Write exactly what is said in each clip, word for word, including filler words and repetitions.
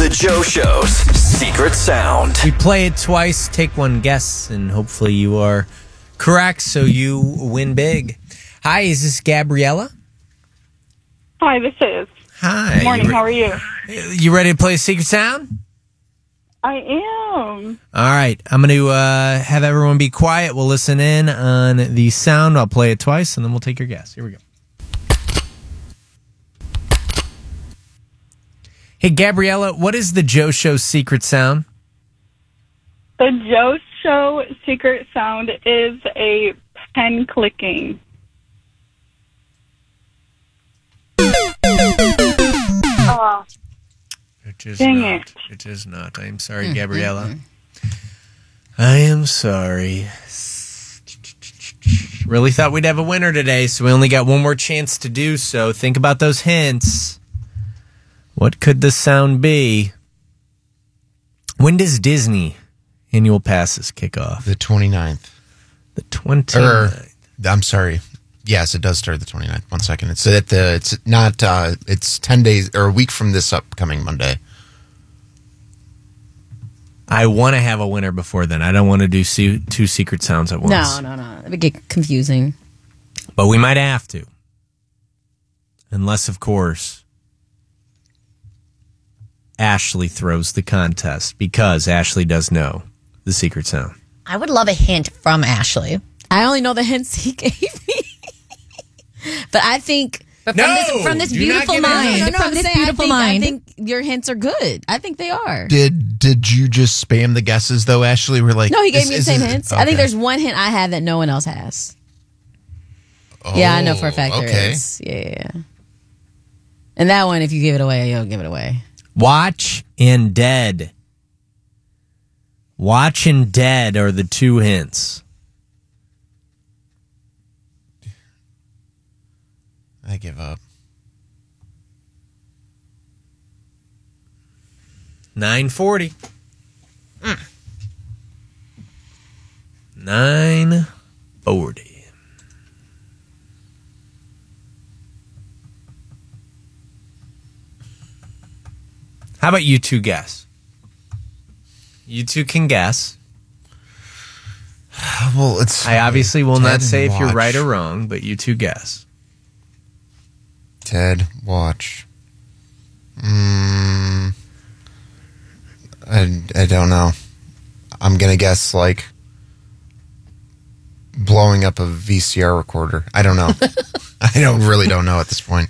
The Joe Show's secret sound. We play it twice, take one guess, and hopefully you are correct, so you win big. Hi, is this Gabriella? Hi, this is. Hi. Good morning, You re- how are you? You ready to play secret sound? I am. All right, I'm going to uh, have everyone be quiet. We'll listen in on the sound. I'll play it twice, and then we'll take your guess. Here we go. Hey, Gabriella, what is the Joe Show's secret sound? The Joe Show secret sound is a pen clicking. Oh, It is dang not. it. It is not. I am sorry, Gabriella. I am sorry. Really thought we'd have a winner today, so we only got one more chance to do so. Think about those hints. What could the sound be? When does Disney annual passes kick off? The twenty-ninth. The twenty-ninth. Or, I'm sorry. Yes, it does start the twenty-ninth. One second. It's at the. It's not. Uh, it's ten days or a week from this upcoming Monday. I want to have a winner before then. I don't want to do se- two secret sounds at once. No, no, no. It would get confusing. But we might have to. Unless, of course, Ashley throws the contest, because Ashley does know the secret sound. I would love a hint from Ashley. I only know the hints he gave me. But I think But from this, from this beautiful mind, no, no, from I'm this saying, beautiful I think, mind. I think your hints are good. I think they are. Did Did you just spam the guesses though, Ashley? We're like, No, he gave is- me the is same it- hints. I okay. think there's one hint I have that no one else has. yeah, I know for a fact there okay. is. Yeah, yeah, yeah. And that one, if you give it away, you'll give it away. Watch and Dead. Watch and Dead are the two hints. I give up. nine forty. Mm. nine forty. How about you two guess? You two can guess. Well, it's. I obviously will not Ted say if you're Watch. right or wrong, but you two guess. Ted, watch. Mm, I, I don't know. I'm going to guess like blowing up a V C R recorder. I don't know. I don't really don't know at this point.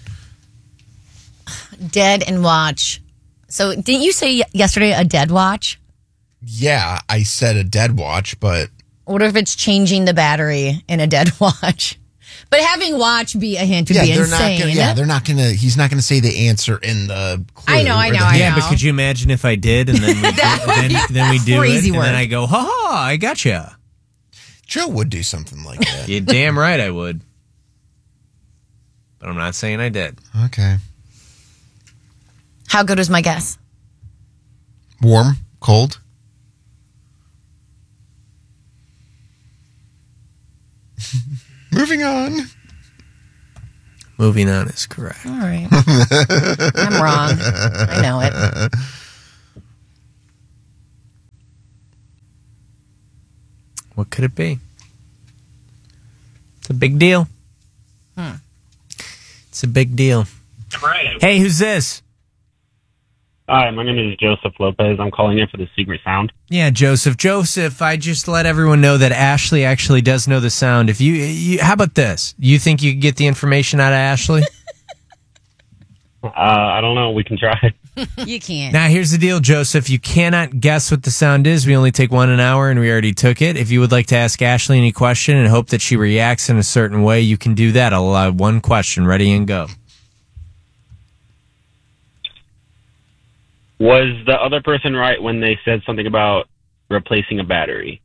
Dead and watch. So didn't you say yesterday a dead watch? Yeah, I said a dead watch, but What if it's changing the battery in a dead watch? But having watch be a hint would yeah, be they're insane. not gonna, yeah, they're not going to he's not going to say the answer in the clue. I know, I or know, the- I Yeah, know. but could you imagine if I did and then we, do, then, then we do Crazy it and work. then I go, ha ha, I gotcha. Joe would do something like that. You're damn right I would. But I'm not saying I did. Okay. How good was my guess? Warm, cold. Moving on. Moving on is correct. All right. I'm wrong. I know it. What could it be? It's a big deal. Hmm. It's a big deal. Right. Hey, who's this? Hi, my name is Joseph Lopez. I'm calling in for the secret sound. Yeah, Joseph. Joseph, I just let everyone know that Ashley actually does know the sound. If you, you how about this? You think you could get the information out of Ashley? Uh, I don't know. We can try. You can't. Now, here's the deal, Joseph. You cannot guess what the sound is. We only take one an hour, and we already took it. If you would like to ask Ashley any question and hope that she reacts in a certain way, you can do that. I'll allow one question. Ready and go. Was the other person right when they said something about replacing a battery?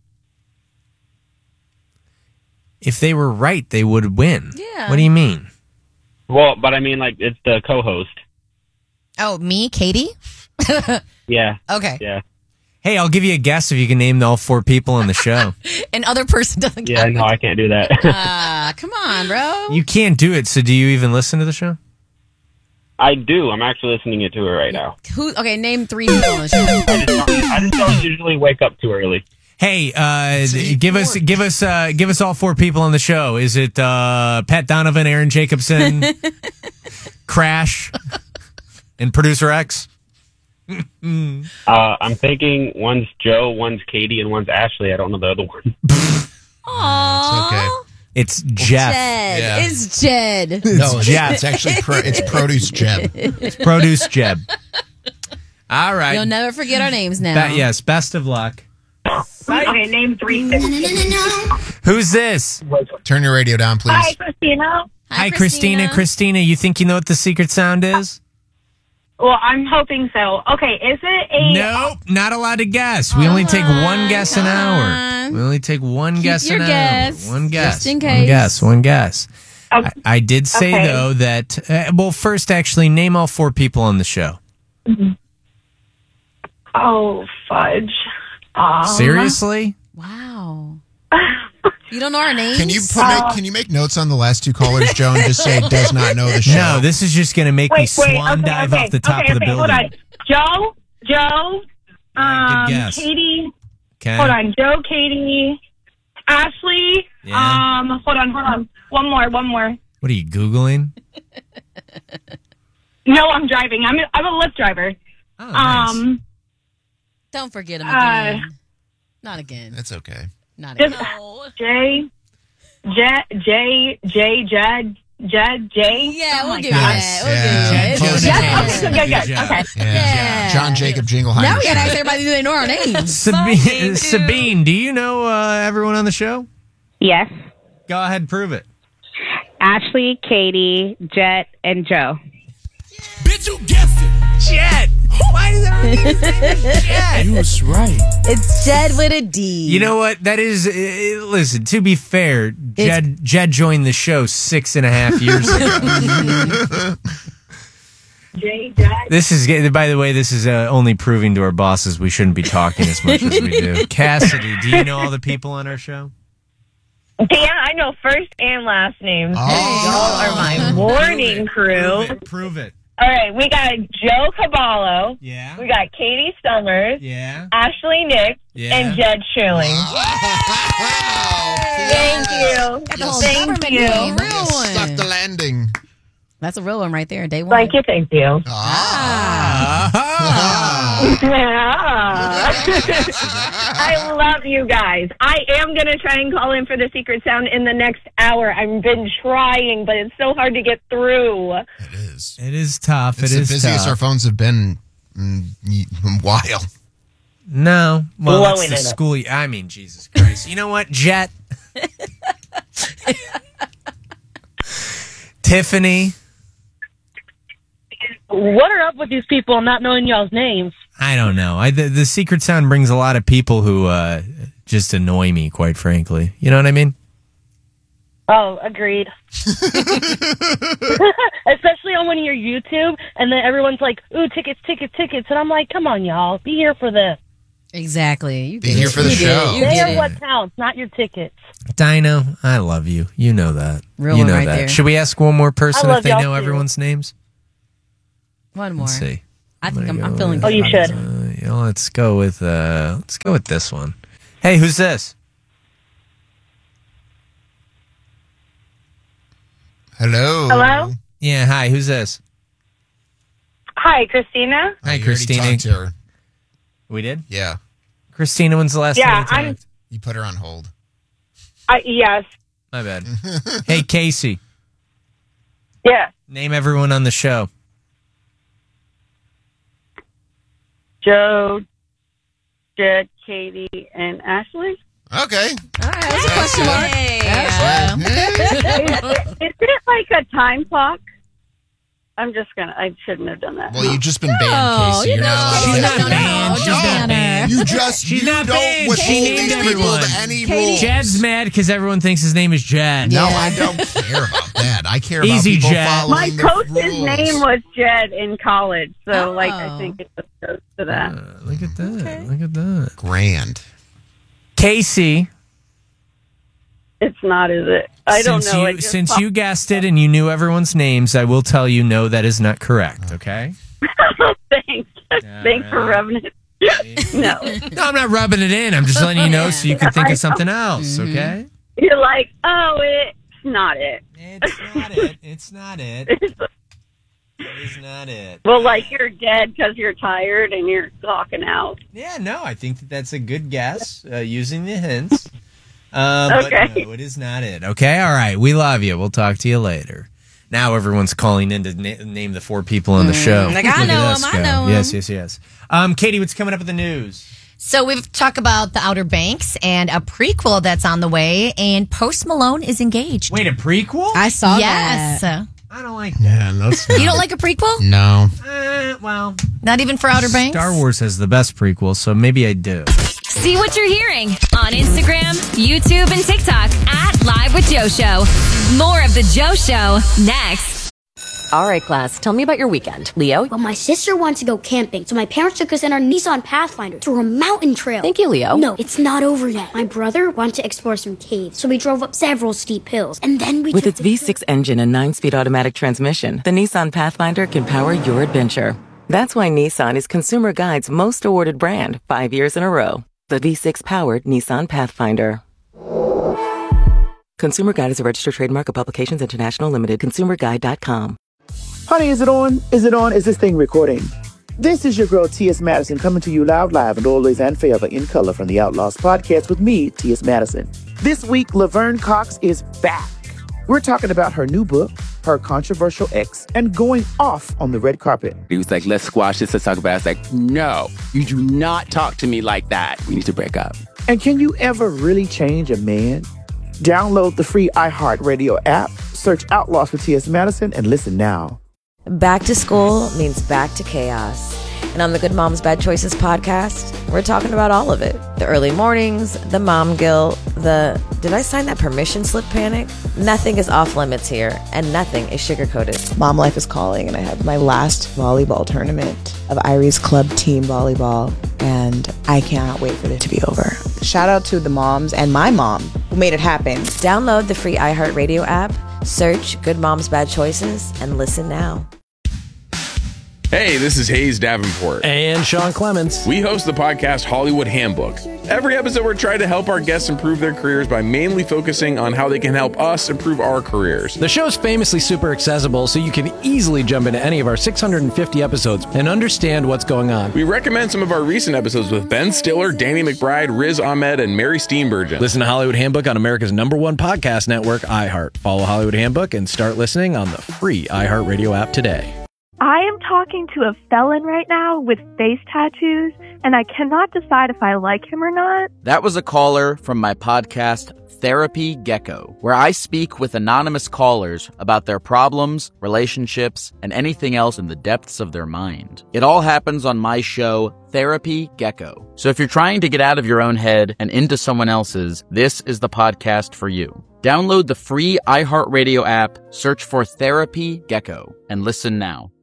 If they were right, they would win. Yeah. What do you mean? Well, but I mean, like, it's the co-host. Oh, me, Katie? Yeah. Okay. Yeah. Hey, I'll give you a guess if you can name all four people on the show. An other person doesn't Yeah, count. no, I can't do that. Ah, come on, bro. You can't do it, so do you even listen to the show? I do. I'm actually listening to her right now. Who? Okay, name three people on the show. I just, don't, I just don't usually wake up too early. Hey, uh, give us, give us, uh, give us all four people on the show. Is it uh, Pat Donovan, Aaron Jacobson, Crash, and Producer X? Uh, I'm thinking one's Joe, one's Katie, and one's Ashley. I don't know the other one. Aww. okay. It's Jeff. Jed. Yeah. It's Jed. No, it's, Jeb. it's actually pro, it's Produce Jeb. It's Produce Jeb. All right. You'll never forget our names now. Be- yes. Best of luck. Okay, name three. Who's this? Turn your radio down, please. Hi, Christina. Hi, Christina. Christina, you think you know what the secret sound is? Well, I'm hoping so. Okay, is it a... Nope, not allowed to guess. We only take one guess an hour. on. We only take one Keep guess your an guess, hour. One guess. just in One case. guess. One guess. Okay. I, I did say Okay. though that. Uh, well, first, actually, name all four people on the show. Oh, fudge. Um, Seriously? Wow. You don't know our names? Can you put, make, can you make notes on the last two callers, Joe, and just say does not know the show? No, this is just going to make me Wait, wait. swan Okay, dive okay. off the top okay, of the okay, building. Hold on. Joe, Joe, Yeah, um, good guess. Katie. Okay. Hold on. Joe, Katie, Ashley. Yeah. Um, hold on, hold on. One more, one more. What are you googling? No, I'm driving. I'm a, I'm a Lyft driver. Oh, nice. Um, Don't forget him Uh, again. Not again. That's okay. Not just again. Jay, Jet, Jay, Jay, Jed, Jed, Jay. Yeah, Oh we'll my give you God. that. We'll Yeah. give you Close that. enough. Yes, okay, good, good, Good good. job. Okay. Yeah. Yeah. John Jacob Jingleheimer. Now we gotta ask everybody do they know our names. Sabine, Sabine, do you know uh, everyone on the show? Yes. Go ahead, prove it. Ashley, Katie, Jet, and Joe. Bitch, you guessed it. Jet. Why is everything Jet? You was right. It's Jed with a D. You know what? That is. Uh, listen, to be fair, Jed, Jed joined the show six and a half years ago. Jay, Jed. This is, by the way, this is uh, only proving to our bosses we shouldn't be talking as much as we do. Cassidy, do you know all the people on our show? Yeah, I know first and last names. Oh. Y'all are my morning crew. Prove it. Prove it. All right, we got Joe Caballo. Yeah. We got Katie Summers, Yeah. Ashley Nick, Yeah. and Jed Schilling. Thank you. Got the whole Thank government you. name. Real Stuck one. the landing. That's a real one right there. Day one. Thank you, thank you. Ah. I love you guys. I am going to try and call in for the secret sound in the next hour. I've been trying, but it's so hard to get through. It is. It is tough. It's it the is busiest tough. our phones have been in a while. No. Well, it's Blowing the it up. school. y- I mean, Jesus Christ. You know what, Jet? Tiffany. What are up with these people not knowing y'all's names? I don't know. I the, the secret sound brings a lot of people who uh, just annoy me, quite frankly. You know what I mean? Oh, agreed. Especially on one of your YouTube, and then everyone's like, ooh, tickets, tickets, tickets. And I'm like, come on, y'all. Be here for this. Exactly. You Be get here it. for the You get show. it. You They get are it. what counts, not your tickets. Dino, I love you. You know that. Real you one know right that. there. Should we ask one more person I if love they y'all know too. everyone's names? One more. Let's see. I think I'm I'm, gonna I'm go feeling with- Oh, you should. Uh, you know, let's go with uh, let's go with this one. Hey, who's this? Hello. Hello? Yeah, hi. Who's this? Hi, Christina. Hi, Oh, you already Christina. talked to her. We did. Yeah. Christina, when's the last Yeah, time you I'm- talked? You put her on hold. Uh, yes. My bad. Hey, Casey. Yeah. Name everyone on the show. Joe, Jed, Katie, and Ashley. Okay. All right, that's a question mark. Yeah. Is it like a time clock? I'm just gonna. I shouldn't have done that. Well, you've just been banned, No, Casey. you You're know, not allowed she's to not say banned. that. She's No. not banned. You just She's you not don't banned. withhold She these named people everyone. to any Katie- rules. Jed's mad because everyone thinks his name is Jed. No, Yeah. I don't care about that. I care about Easy, people Jed. following My the coach's rules. name was Jed in college, so Oh. like I think it just goes to that. Uh, look at that. Look at that. Grand. Casey, It's not, is it? I don't since know. You, It just since popped you guessed it and you knew everyone's names, I will tell you, no, that is not correct, okay? Thanks. Thanks for rubbing it. No. No, I'm not rubbing it in. I'm just letting you know so you can think of something else, okay? You're like, oh, it's not it. It's not it. It's not it. It is not it. Well, like you're dead because you're tired and you're talking out. Yeah, no, I think that that's a good guess uh, using the hints. Uh, Okay. But no, it is not it. Okay, all right. We love you. We'll talk to you later. Now everyone's calling in to na- name the four people on the show. Like, I Look know at us 'em, I go. know 'em. Yes, yes, yes. Um, Katie, what's coming up with the news? So we've talked about the Outer Banks and a prequel that's on the way, and Post Malone is engaged. Wait, a prequel? I saw yes. that. I don't like Yeah, no, it's not. You don't like a prequel? No. Uh, well, Not even for Outer Banks? Star Wars has the best prequel, so maybe I do. See what you're hearing on Instagram, YouTube, and TikTok at Live with Joe Show. More of the Joe Show next. All right, class, tell me about your weekend. Leo? Well, my sister wanted to go camping, so my parents took us in our Nissan Pathfinder to a mountain trail. Thank you, Leo. No, it's not over yet. My brother wanted to explore some caves, so we drove up several steep hills, and then we With took its V six engine and nine-speed automatic transmission, the Nissan Pathfinder can power your adventure. That's why Nissan is Consumer Guide's most awarded brand five years in a row. The V six-powered Nissan Pathfinder. Consumer Guide is a registered trademark of Publications International Limited. consumer guide dot com. Honey, is it on? Is it on? Is this thing recording? This is your girl, T S. Madison, coming to you loud, live, and always and forever in color from the Outlaws podcast with me, T S. Madison. This week, Laverne Cox is back. We're talking about her new book, her controversial ex, and going off on the red carpet. He was like, let's squash this, let's talk about it. I was like, no, you do not talk to me like that. We need to break up. And can you ever really change a man? Download the free iHeartRadio app, search Outlaws with T S. Madison, and listen now. Back to school means back to chaos. And on the Good Moms Bad Choices podcast, we're talking about all of it. The early mornings, the mom guilt, the did I sign that permission slip panic? Nothing is off limits here, and nothing is sugar-coated. Mom life is calling, and I have my last volleyball tournament of Irie's club team volleyball, and I cannot wait for this to be over. Shout out to the moms and my mom who made it happen. Download the free iHeartRadio app, search Good Moms Bad Choices, and listen now. Hey, this is Hayes Davenport. And Sean Clements. We host the podcast Hollywood Handbook. Every episode, we're trying to help our guests improve their careers by mainly focusing on how they can help us improve our careers. The show's famously super accessible, so you can easily jump into any of our six hundred fifty episodes and understand what's going on. We recommend some of our recent episodes with Ben Stiller, Danny McBride, Riz Ahmed, and Mary Steenburgen. Listen to Hollywood Handbook on America's number one podcast network, iHeart. Follow Hollywood Handbook and start listening on the free iHeartRadio app today. I am talking to a felon right now with face tattoos, and I cannot decide if I like him or not. That was a caller from my podcast, Therapy Gecko, where I speak with anonymous callers about their problems, relationships, and anything else in the depths of their mind. It all happens on my show, Therapy Gecko. So if you're trying to get out of your own head and into someone else's, this is the podcast for you. Download the free iHeartRadio app, search for Therapy Gecko, and listen now.